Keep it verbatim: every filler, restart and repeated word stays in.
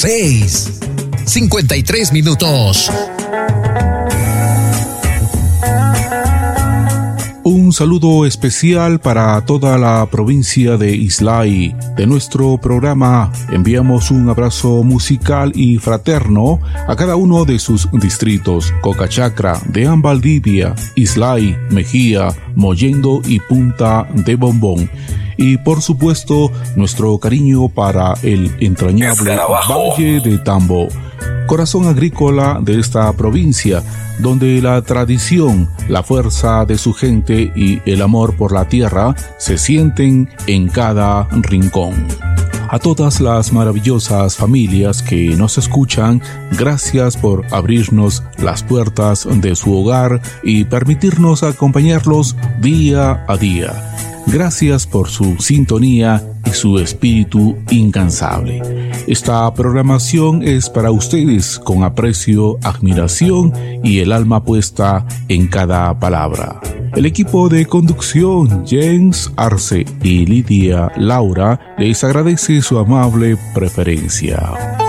seis, cincuenta y tres minutos. Un saludo especial para toda la provincia de Islay. De nuestro programa enviamos un abrazo musical y fraterno a cada uno de sus distritos: Cocachacra, Deán Valdivia, Islay, Mejía, Mollendo y Punta de Bombón. Y por supuesto, nuestro cariño para el entrañable Valle de Tambo, corazón agrícola de esta provincia, donde la tradición, la fuerza de su gente y el amor por la tierra se sienten en cada rincón. A todas las maravillosas familias que nos escuchan, gracias por abrirnos las puertas de su hogar y permitirnos acompañarlos día a día. Gracias por su sintonía y su espíritu incansable. Esta programación es para ustedes con aprecio, admiración y el alma puesta en cada palabra. El equipo de conducción, James Arce y Lidia Laura, les agradece su amable preferencia.